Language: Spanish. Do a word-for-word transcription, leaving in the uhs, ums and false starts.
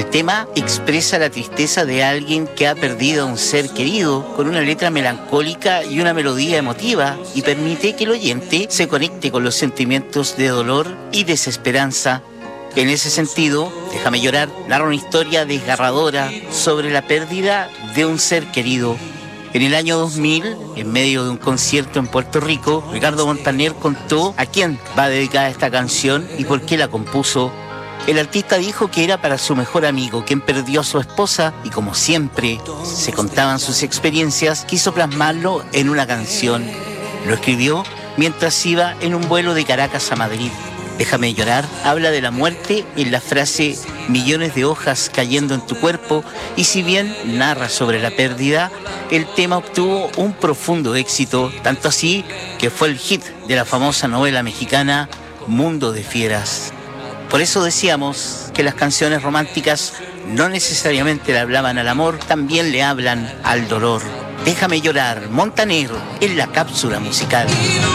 El tema expresa la tristeza de alguien que ha perdido a un ser querido con una letra melancólica y una melodía emotiva y permite que el oyente se conecte con los sentimientos de dolor y desesperanza. En ese sentido, Déjame llorar narra una historia desgarradora sobre la pérdida de un ser querido. En el año dos mil, en medio de un concierto en Puerto Rico, Ricardo Montaner contó a quién va dedicada esta canción y por qué la compuso. El artista dijo que era para su mejor amigo, quien perdió a su esposa y, como siempre se contaban sus experiencias, quiso plasmarlo en una canción. Lo escribió mientras iba en un vuelo de Caracas a Madrid. Déjame llorar habla de la muerte en la frase millones de hojas cayendo en tu cuerpo, y si bien narra sobre la pérdida, el tema obtuvo un profundo éxito, tanto así que fue el hit de la famosa novela mexicana Mundo de Fieras. Por eso decíamos que las canciones románticas no necesariamente le hablaban al amor, también le hablan al dolor. Déjame llorar, Montaner, en la cápsula musical.